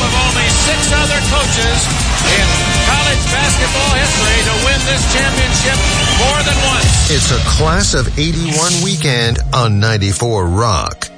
of only 6 other coaches in college basketball history to win this championship more than once. It's a Class of 81 weekend on 94 Rock.